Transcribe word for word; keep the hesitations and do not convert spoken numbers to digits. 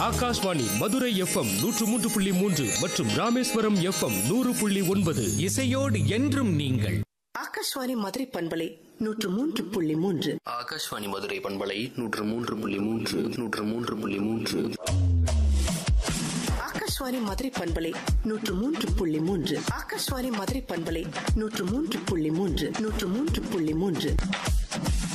Akashvani Madurai FM நூற்று மூன்று புள்ளி மூன்று மற்றும் ராமேஸ்வரம் எஃப்எம் நூறு புள்ளி ஒன்பது. இசையோடு என்றும் நீங்கள். ஆகாஷ்வாணி மதுரை பண்பலை நூற்று மூன்று புள்ளி மூன்று. ஆகாஷ்வாணி மதுரை பண்பலை நூற்று மூன்று புள்ளி மூன்று நூற்று மூன்று புள்ளி மூன்று. ஆகாஷ்வாணி மதுரை பண்பலை நூற்று மூன்று புள்ளி மூன்று. ஆகாஷ்வாணி மதுரை பண்பலை நூற்று மூன்று புள்ளி மூன்று நூற்று மூன்று புள்ளி மூன்று.